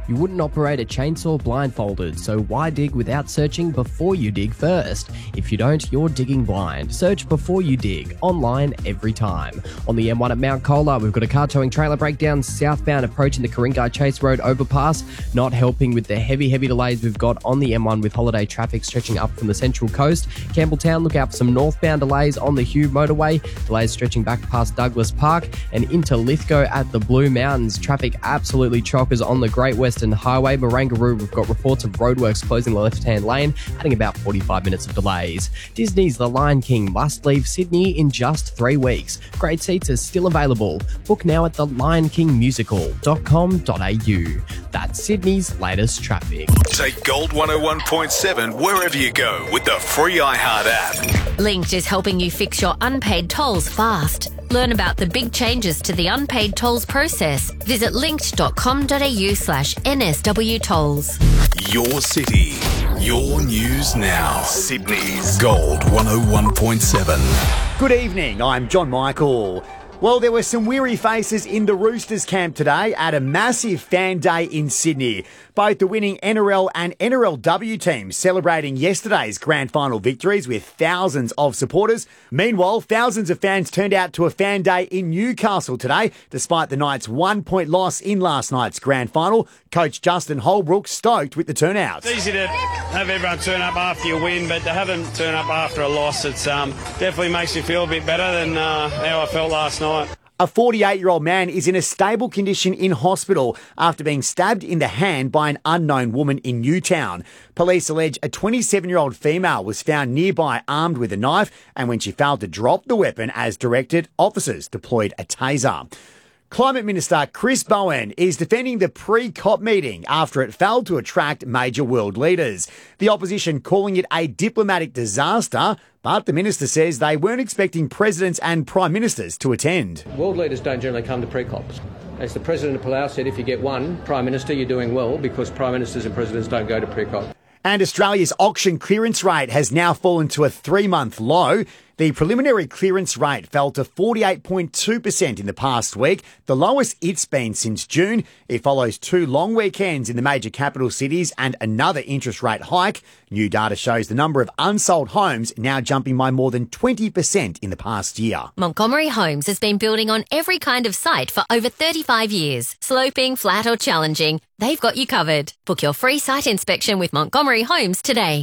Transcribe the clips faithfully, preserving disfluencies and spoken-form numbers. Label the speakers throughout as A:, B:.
A: You wouldn't operate a chainsaw blindfolded, so why dig without searching before you dig first? If you don't, you're digging blind. Search before you dig, online every time. On the M one at Mount Colah, we've got a car towing trailer breakdown southbound approaching the Ku-ring-gai Chase Road overpass, not helping with the heavy, heavy delays we've got on the M one with holiday traffic stretching up from the Central Coast. Campbelltown, look out for some northbound delays on the Hugh motorway, delays stretching back past Douglas Park and into Lithgow at the Blue Mountains. Traffic absolutely chockers on the Great Western Highway. Marangaroo, we've got reports of roadworks closing the left-hand lane, adding about forty-five minutes of delays. Disney's The Lion King must leave Sydney in just three weeks. Great seats are still available. Book now at the lion king musical dot com dot a u. That's Sydney's latest traffic.
B: Take Gold one oh one point seven wherever you go with the free iHeart app.
C: Linked is helping you fix your unpaid tolls fast. Learn about the big changes to the unpaid tolls process. Visit linked dot com dot a u slash N S W tolls.
B: Your city, your news now. Sydney's Gold one oh one point seven.
D: Good evening, I'm John Michael. Well, there were some weary faces in the Roosters camp today at a massive fan day in Sydney. Both the winning N R L and N R L W teams celebrating yesterday's grand final victories with thousands of supporters. Meanwhile, thousands of fans turned out to a fan day in Newcastle today, despite the Knights' one-point loss in last night's grand final. Coach Justin Holbrook stoked with the turnout.
E: It's easy to have everyone turn up after you win, but to have them turn up after a loss, it's um, definitely makes you feel a bit better than uh, how I felt last night.
D: A forty-eight-year-old man is in a stable condition in hospital after being stabbed in the hand by an unknown woman in Newtown. Police allege a twenty-seven-year-old female was found nearby armed with a knife, and when she failed to drop the weapon as directed, officers deployed a taser. Climate Minister Chris Bowen is defending the pre-COP meeting after it failed to attract major world leaders. The opposition calling it a diplomatic disaster, but the minister says they weren't expecting presidents and prime ministers to attend.
F: World leaders don't generally come to pre-COPs. As the President of Palau said, if you get one prime minister, you're doing well, because prime ministers and presidents don't go to pre-COP.
D: And Australia's auction clearance rate has now fallen to a three-month low. The preliminary clearance rate fell to forty-eight point two percent in the past week, the lowest it's been since June. It follows two long weekends in the major capital cities and another interest rate hike. New data shows the number of unsold homes now jumping by more than twenty percent in the past year.
C: Montgomery Homes has been building on every kind of site for over thirty-five years. Sloping, flat or challenging, they've got you covered. Book your free site inspection with Montgomery Homes today.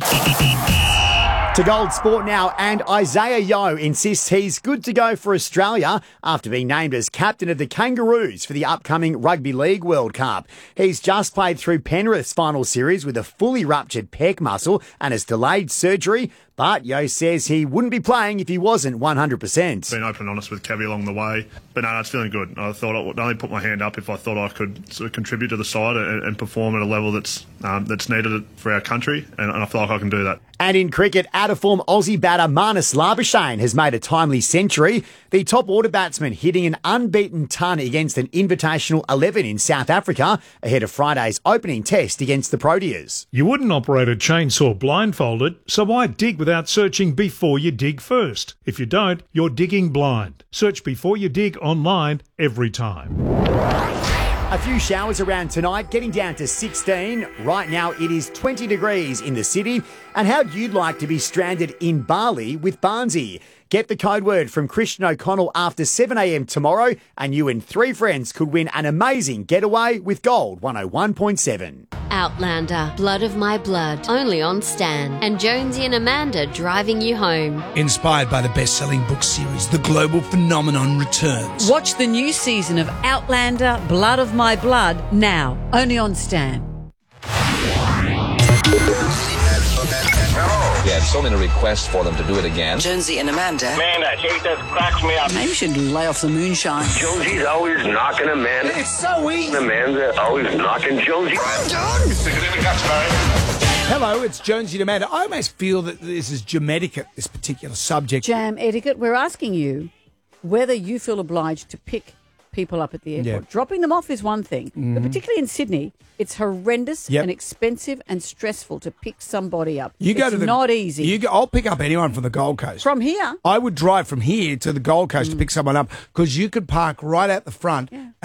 D: To Gold Sport now, and Isaiah Yeo insists he's good to go for Australia after being named as captain of the Kangaroos for the upcoming Rugby League World Cup. He's just played through Penrith's final series with a fully ruptured pec muscle and has delayed surgery, but Yeo says he wouldn't be playing if he wasn't one hundred percent.
G: Been open and honest with Kevy along the way, but no, no, it's feeling good. I thought I would only put my hand up if I thought I could sort of contribute to the side and, and perform at a level that's um, that's needed for our country, and, and I feel like I can do that.
D: And in cricket, out-of-form Aussie batter Marnus Labuschagne has made a timely century. The top order batsman hitting an unbeaten ton against an invitational eleven in South Africa ahead of Friday's opening test against the Proteas.
H: You wouldn't operate a chainsaw blindfolded, so why dig without searching before you dig first? If you don't, you're digging blind. Search before you dig online every time.
D: A few showers around tonight, getting down to sixteen. Right now it is twenty degrees in the city. And how'd you like to be stranded in Bali with Barnsey? Get the code word from Christian O'Connell after seven a m tomorrow, and you and three friends could win an amazing getaway with Gold one oh one point seven.
C: Outlander, Blood of My Blood, only on Stan. And Jonesy and Amanda driving you home.
I: Inspired by the best-selling book series, the global phenomenon returns.
J: Watch the new season of Outlander, Blood of My Blood now, only on Stan.
K: We had so many requests for them to do it again.
L: Jonesy and Amanda.
M: Man, that shit just cracks me up.
J: Maybe you should lay off the moonshine.
M: Jonesy's always knocking Amanda.
L: It's so easy.
M: Amanda always knocking Jonesy.
L: I'm done.
M: Stick it in the guts, Barry.
I: Hello, it's Jonesy and Amanda. I almost feel that this is jam etiquette, this particular subject.
J: Jam etiquette. We're asking you whether you feel obliged to pick people up at the airport.
I: Yeah.
J: Dropping them off is one thing, mm-hmm. but particularly in Sydney, it's horrendous
I: yep.
J: and expensive and stressful to pick somebody up.
I: You
J: it's
I: go to the,
J: not easy.
I: You go, I'll pick up anyone from the Gold Coast.
J: From here?
I: I would drive from here to the Gold Coast mm. to pick someone up because you could park right out the front.
J: Yeah.